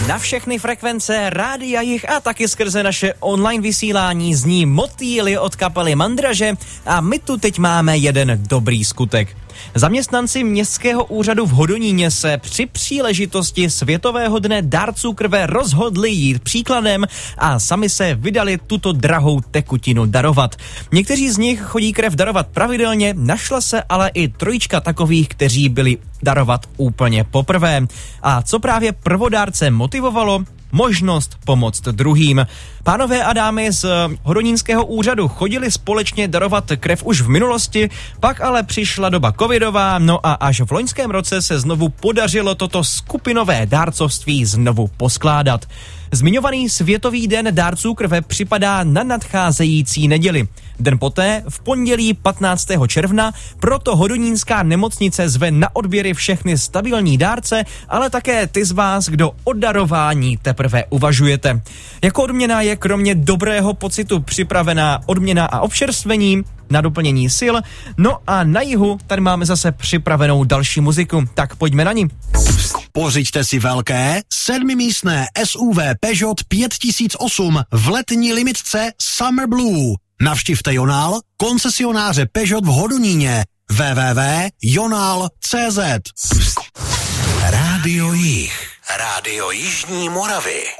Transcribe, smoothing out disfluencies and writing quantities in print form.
Na všechny frekvence Rádia Jih a taky skrze naše online vysílání zní Motýly od kapely Mandraže a my tu teď máme jeden dobrý skutek. Zaměstnanci Městského úřadu v Hodoníně se při příležitosti Světového dne dárců krve rozhodli jít příkladem a sami se vydali tuto drahou tekutinu darovat. Někteří z nich chodí krev darovat pravidelně, našla se ale i trojička takových, kteří byli darovat úplně poprvé. A co právě prvodárce motivovalo? Možnost pomoct druhým. Pánové a dámy z Hodonínského úřadu chodili společně darovat krev už v minulosti, pak ale přišla doba covidová, no a až v loňském roce se znovu podařilo toto skupinové dárcovství znovu poskládat. Zmiňovaný Světový den dárců krve připadá na nadcházející neděli. Den poté, v pondělí 15. června, proto Hodonínská nemocnice zve na odběry všechny stabilní dárce, ale také ty z vás, kdo o darování teprve uvažujete. Jako odměna je kromě dobrého pocitu připravená odměna a občerstvení na doplnění sil. No a na jihu tady máme zase připravenou další muziku, tak pojďme na ní. Pořiďte si velké 7místné SUV Peugeot 5008 v letní limitce Summer Blue. Navštivte Jonál, koncesionáře Peugeot v Hodoníně. www.jonal.cz. Rádio Jih. Rádio Jižní Moravy.